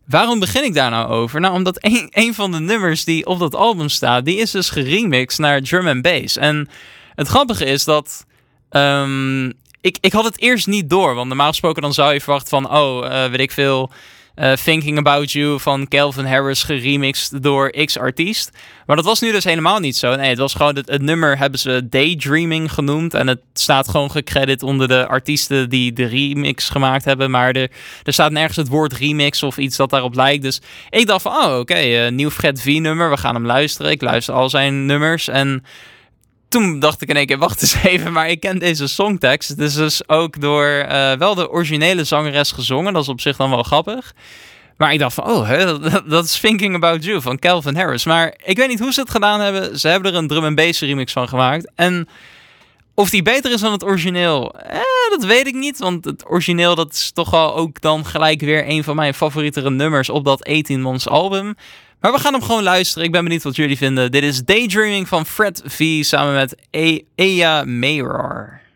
Waarom begin ik daar nou over? Nou, omdat een van de nummers die op dat album staat, die is dus geremixed naar drum and bass. En het grappige is dat ik had het eerst niet door. Want normaal gesproken dan zou je verwachten van, weet ik veel, Thinking About You van Calvin Harris geremixed door X-artiest. Maar dat was nu dus helemaal niet zo. Nee, het was gewoon het nummer hebben ze Daydreaming genoemd. En het staat gewoon gecredit onder de artiesten die de remix gemaakt hebben. Maar er staat nergens het woord remix of iets dat daarop lijkt. Dus ik dacht van, oké, nieuw Fred V nummer. We gaan hem luisteren. Ik luister al zijn nummers. En toen dacht ik in één keer, wacht eens even, maar ik ken deze songtekst. Het is dus ook door wel de originele zangeres gezongen. Dat is op zich dan wel grappig. Maar ik dacht van, dat is Thinking About You van Calvin Harris. Maar ik weet niet hoe ze het gedaan hebben. Ze hebben er een drum and bass remix van gemaakt. En of die beter is dan het origineel, dat weet ik niet. Want het origineel, dat is toch wel ook dan gelijk weer een van mijn favorietere nummers op dat 18 Months album. Maar we gaan hem gewoon luisteren. Ik ben benieuwd wat jullie vinden. Dit is Daydreaming van Fred V samen met Aya Mayer.